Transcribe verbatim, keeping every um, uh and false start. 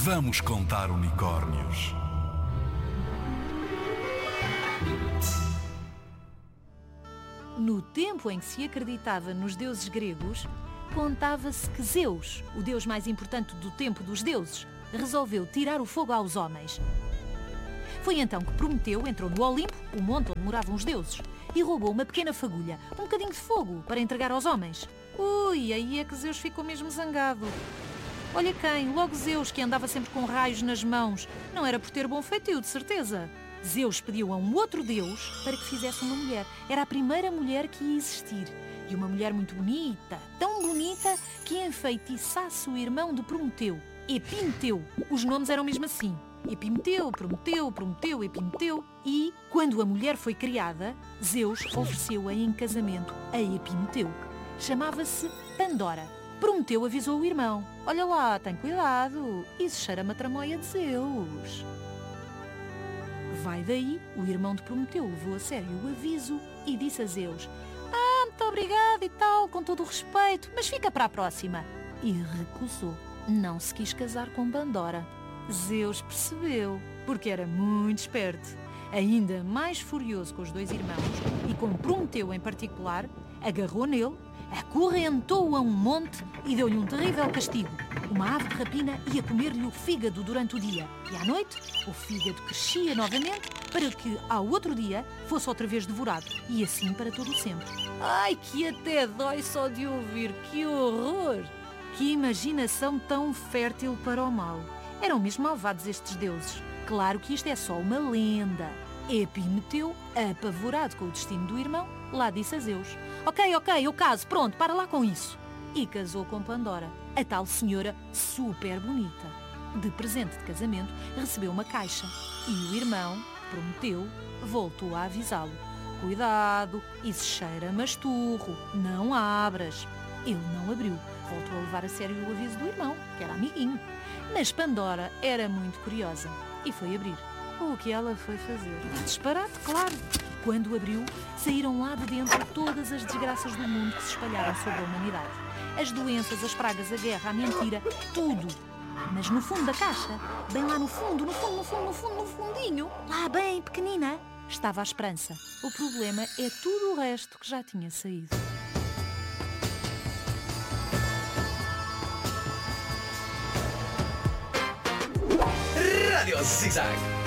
Vamos contar unicórnios. No tempo em que se acreditava nos deuses gregos, contava-se que Zeus, o deus mais importante do tempo dos deuses, resolveu tirar o fogo aos homens. Foi então que Prometeu entrou no Olimpo, o monte onde moravam os deuses, e roubou uma pequena fagulha, um bocadinho de fogo, para entregar aos homens. Ui, aí é que Zeus ficou mesmo zangado. Olha quem, logo Zeus, que andava sempre com raios nas mãos. Não era por ter bom feitio, de certeza. Zeus pediu a um outro deus para que fizesse uma mulher. Era a primeira mulher que ia existir. E uma mulher muito bonita, tão bonita, que enfeitiçasse o irmão de Prometeu, Epimeteu. Os nomes eram mesmo assim. Epimeteu, Prometeu, Prometeu, Epimeteu. E, quando a mulher foi criada, Zeus ofereceu-a em casamento a Epimeteu. Chamava-se Pandora. Prometeu avisou o irmão. Olha lá, tem cuidado, isso cheira-me a tramóia de Zeus. Vai daí, o irmão de Prometeu levou a sério o aviso e disse a Zeus: Ah, muito obrigado e tal, com todo o respeito, mas fica para a próxima. E recusou. Não se quis casar com Pandora. Zeus percebeu, porque era muito esperto. Ainda mais furioso com os dois irmãos, e com Prometeu em particular, agarrou nele, acorrentou-o a um monte e deu-lhe um terrível castigo. Uma ave de rapina ia comer-lhe o fígado durante o dia. E à noite, o fígado crescia novamente para que, ao outro dia, fosse outra vez devorado. E assim para todo o sempre. Ai, que até dói só de ouvir. Que horror! Que imaginação tão fértil para o mal. Eram mesmo malvados estes deuses. Claro que isto é só uma lenda. Epimeteu, apavorado com o destino do irmão, lá disse a Zeus: Ok, ok, eu caso, pronto, para lá com isso. E casou com Pandora, a tal senhora super bonita. De presente de casamento, recebeu uma caixa. E o irmão, Prometeu, voltou a avisá-lo: Cuidado, isso cheira a masturro, não abras. Ele não abriu, voltou a levar a sério o aviso do irmão, que era amiguinho. Mas Pandora era muito curiosa e foi abrir. O que ela foi fazer? Disparate, claro. Quando abriu, saíram lá de dentro todas as desgraças do mundo que se espalharam sobre a humanidade. As doenças, as pragas, a guerra, a mentira, tudo. Mas no fundo da caixa, bem lá no fundo, no fundo, no fundo, no fundo, no fundinho, lá bem pequenina, estava a esperança. O problema é tudo o resto que já tinha saído. Rádio Zig Zag.